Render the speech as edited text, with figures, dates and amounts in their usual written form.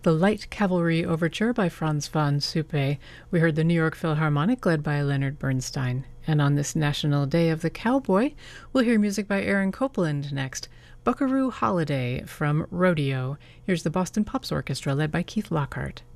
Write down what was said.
The Light Cavalry Overture by Franz von Suppe. We heard the New York Philharmonic led by Leonard Bernstein. And on this National Day of the Cowboy, we'll hear music by Aaron Copland next. Buckaroo Holiday from Rodeo. Here's the Boston Pops Orchestra led by Keith Lockhart.